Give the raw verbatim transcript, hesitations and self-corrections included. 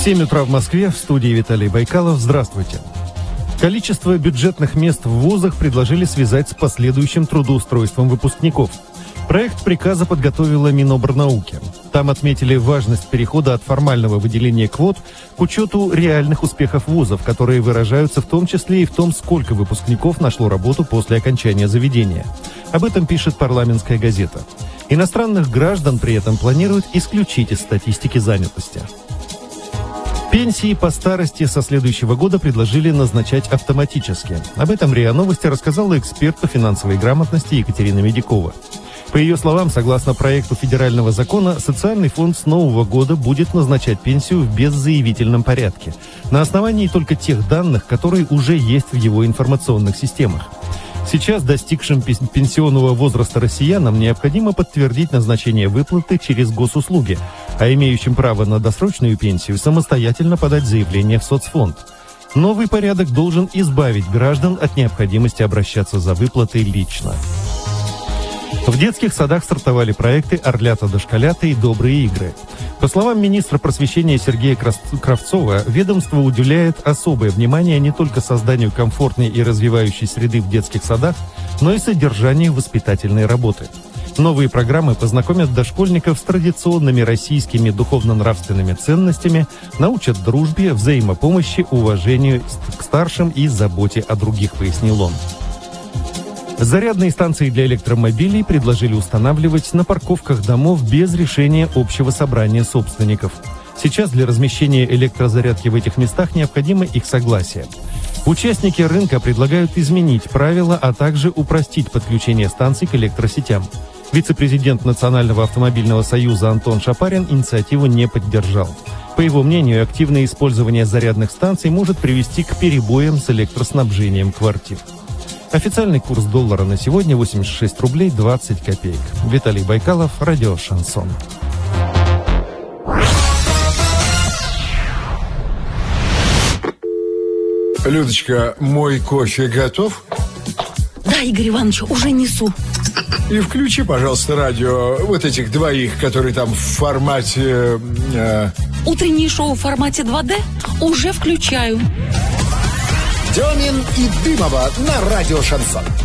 семь утра в Москве, в студии Виталий Байкалов. Здравствуйте. Количество бюджетных мест в вузах предложили связать с последующим трудоустройством выпускников. Проект приказа подготовила Минобрнауки. Там отметили важность перехода от формального выделения квот к учету реальных успехов вузов, которые выражаются в том числе и в том, сколько выпускников нашло работу после окончания заведения. Об этом пишет «Парламентская газета». Иностранных граждан при этом планируют исключить из статистики занятости. Пенсии по старости со следующего года предложили назначать автоматически. Об этом РИА Новости рассказала эксперт по финансовой грамотности Екатерина Медикова. По ее словам, согласно проекту федерального закона, социальный фонд с нового года будет назначать пенсию в беззаявительном порядке, на основании только тех данных, которые уже есть в его информационных системах. Сейчас достигшим пенсионного возраста россиянам необходимо подтвердить назначение выплаты через госуслуги, а имеющим право на досрочную пенсию самостоятельно подать заявление в соцфонд. Новый порядок должен избавить граждан от необходимости обращаться за выплатой лично. В детских садах стартовали проекты «Орлята-дошколята» и «Добрые игры». По словам министра просвещения Сергея Кравцова, ведомство уделяет особое внимание не только созданию комфортной и развивающей среды в детских садах, но и содержанию воспитательной работы. Новые программы познакомят дошкольников с традиционными российскими духовно-нравственными ценностями, научат дружбе, взаимопомощи, уважению к старшим и заботе о других, пояснил он. Зарядные станции для электромобилей предложили устанавливать на парковках домов без решения общего собрания собственников. Сейчас для размещения электрозарядки в этих местах необходимо их согласие. Участники рынка предлагают изменить правила, а также упростить подключение станций к электросетям. Вице-президент Национального автомобильного союза Антон Шапарин инициативу не поддержал. По его мнению, активное использование зарядных станций может привести к перебоям с электроснабжением квартир. Официальный курс доллара на сегодня восемьдесят шесть рублей двадцать копеек. Виталий Байкалов, радио «Шансон». Людочка, мой кофе готов? Да, Игорь Иванович, уже несу. И включи, пожалуйста, радио вот этих двоих, которые там в формате... Э... Утреннее шоу в формате два дэ уже включаю. Демин и Дымова на радио «Шансон».